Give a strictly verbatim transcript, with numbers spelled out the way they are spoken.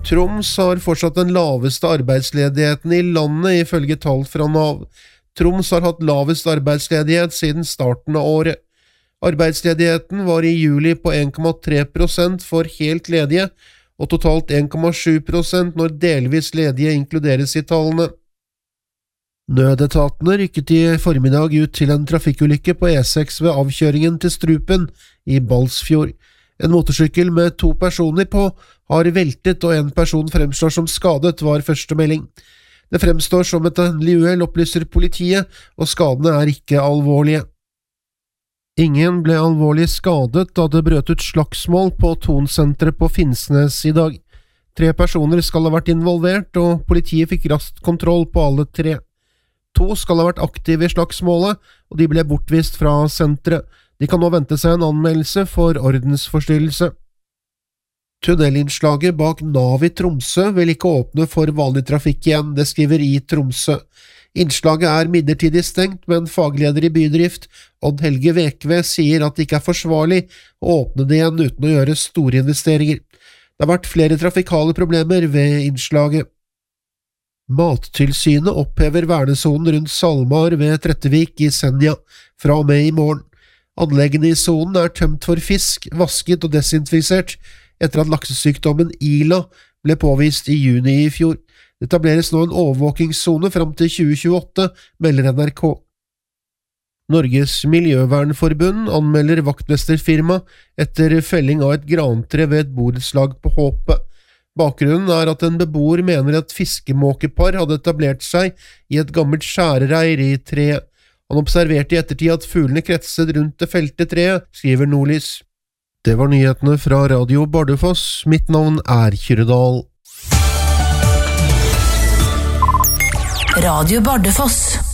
Troms har fortsatt den laveste arbeidsledigheten i landet ifølge tall fra Nav. Troms har hatt lavest arbeidsledighet siden starten av året. Arbeidsledigheten var i juli på en komma tre prosent for helt ledige, og totalt en komma sju prosent når delvis ledige inkluderes i tallene. Nødetatene rykket i formiddag ut til en trafikkulykke på E seks ved avkjøringen til Strupen i Balsfjord. En motorsykkel med to personer på har veltet, og en person fremstår som skadet, var første melding. Det fremstår som et endelig uhell, opplyser politiet, og skadene er ikke alvorlige. Ingen ble alvorlig skadet da det brøt ut slagsmål på Tonsenteret på Finnsnes i dag. Tre personer skal ha vært involvert, og politiet fikk raskt kontroll på alle tre. To skal ha vært aktive i slagsmålet, og de ble bortvist fra senteret. De kan nå vente seg en anmeldelse for ordensforstyrrelse. Tunnelinnslaget bak Nav i Tromsø vil ikke åpne for vanlig trafikk igjen, det skriver i Tromsø. Innslaget er midlertidig stengt, men fagleder i bydrift, Odd Helge Vekve, sier at det ikke er forsvarlig å åpne det igjen uten å gjøre store investeringer. Det har vært flere trafikale problemer ved innslaget. Mattilsynet opphever vernesonen rundt Salmar ved Trettevik i Senja fra og med i morgen. Anleggene i sonen er tømt for fisk, vasket og desinfisert etter at laksesykdommen Ila ble påvist i juni i fjor. Det etableres nå en overvåkingszone fram til tjue tjueåtte, melder N R K. Norges Miljøvernforbund anmelder vaktmesterfirma etter felling av et grantre ved et borettslag på Håpet. Bakgrunnen er at en beboer mener at fiskemåkepar hadde etablert seg i et gammelt skjærereir i treet. Han observerte i ettertid at fuglene kretset rundt det felte treet, skriver Nordlys. Det var nyhetene fra Radio Bardufoss. Mitt navn er Kyrredal. Radio Bardufoss.